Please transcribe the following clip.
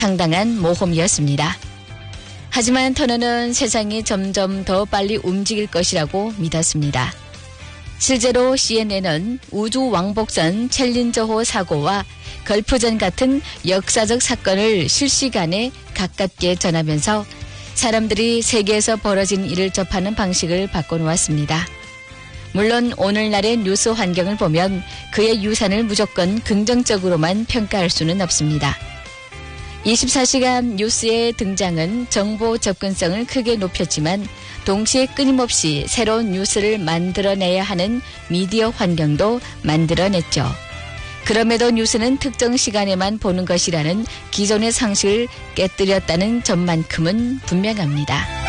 상당한 모험이었습니다. 하지만 터너는 세상이 점점 더 빨리 움직일 것이라고 믿었습니다. 실제로 CNN은 우주 왕복선 챌린저호 사고와 걸프전 같은 역사적 사건을 실시간에 가깝게 전하면서 사람들이 세계에서 벌어진 일을 접하는 방식을 바꿔놓았습니다. 물론 오늘날의 뉴스 환경을 보면 그의 유산을 무조건 긍정적으로만 평가할 수는 없습니다. 24시간 뉴스의 등장은 정보 접근성을 크게 높였지만 동시에 끊임없이 새로운 뉴스를 만들어내야 하는 미디어 환경도 만들어냈죠. 그럼에도 뉴스는 특정 시간에만 보는 것이라는 기존의 상식을 깨뜨렸다는 점만큼은 분명합니다.